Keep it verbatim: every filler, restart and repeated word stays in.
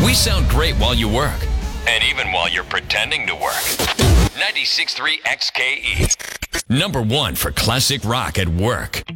We sound great while you work, and even while you're pretending to work. ninety-six point three X K E. Number one for classic rock at work.